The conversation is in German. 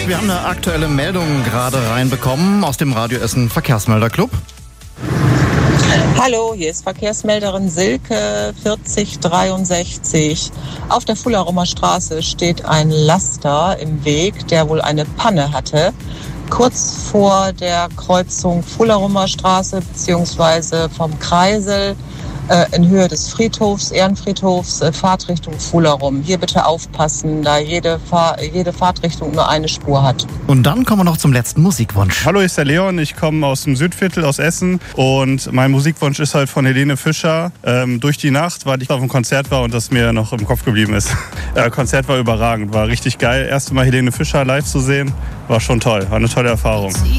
Wir haben eine aktuelle Meldung gerade reinbekommen aus dem Radio Essen Verkehrsmelderclub. Hallo, hier ist Verkehrsmelderin Silke 4063. Auf der Fuldarumer Straße steht ein Laster im Weg, der wohl eine Panne hatte. Kurz vor der Kreuzung Fuldarumer Straße bzw. vom Kreisel in Höhe des Friedhofs, Ehrenfriedhofs, Fahrtrichtung Fuldarum. Hier bitte aufpassen, da jede Fahrtrichtung nur eine Spur hat. Und dann kommen wir noch zum letzten Musikwunsch. Hallo, ich bin der Leon, ich komme aus dem Südviertel, aus Essen und mein Musikwunsch ist halt von Helene Fischer, Durch die Nacht, weil ich auf einem Konzert war und das mir noch im Kopf geblieben ist. Konzert war überragend, war richtig geil. Erste Mal Helene Fischer live zu sehen, war schon toll, war eine tolle Erfahrung.